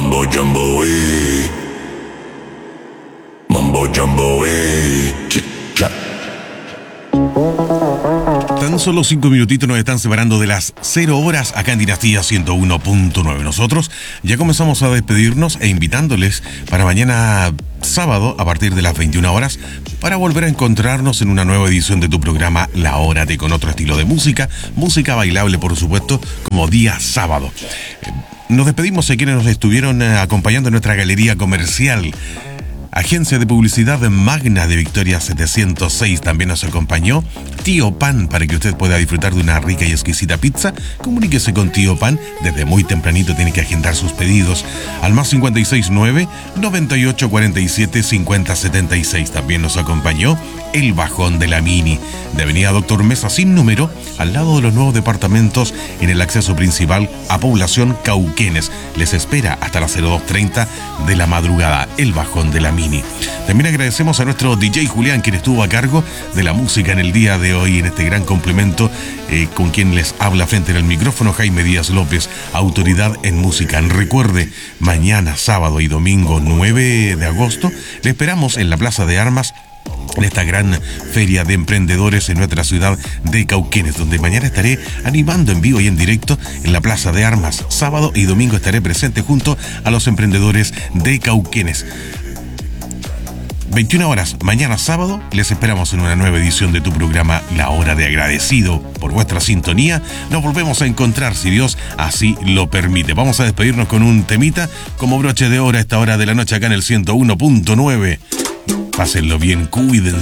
Mambo Jumbo, Mambo Jumbo, Chicha. Tan solo 5 minutitos nos están separando de las 0 horas acá en Dinastía 101.9. Nosotros ya comenzamos a despedirnos e invitándoles para mañana sábado a partir de las 21 horas para volver a encontrarnos en una nueva edición de tu programa La Hora de, con otro estilo de música bailable, por supuesto, como día sábado. Nos despedimos de quienes nos estuvieron acompañando en nuestra galería comercial. Agencia de Publicidad Magna de Victoria 706 también nos acompañó. Tío Pan, para que usted pueda disfrutar de una rica y exquisita pizza. Comuníquese con Tío Pan. Desde muy tempranito tiene que agendar sus pedidos al más 569-9847-5076. También nos acompañó El Bajón de la Mini, de Avenida Doctor Mesa sin número, al lado de los nuevos departamentos en el acceso principal a Población Cauquenes. Les espera hasta las 02:30 de la madrugada. El Bajón de la Mini. También agradecemos a nuestro DJ Julián, quien estuvo a cargo de la música en el día de hoy, en este gran complemento, con quien les habla frente al micrófono Jaime Díaz López, autoridad en música. Recuerde, mañana, sábado y domingo 9 de agosto, le esperamos en la Plaza de Armas, en esta gran feria de emprendedores en nuestra ciudad de Cauquenes, donde mañana estaré animando en vivo y en directo en la Plaza de Armas. Sábado y domingo estaré presente junto a los emprendedores de Cauquenes. 21 horas, mañana sábado, les esperamos en una nueva edición de tu programa La Hora de. Agradecido por vuestra sintonía. Nos volvemos a encontrar, si Dios así lo permite. Vamos a despedirnos con un temita como broche de oro a esta hora de la noche acá en el 101.9. Pásenlo bien, cuídense.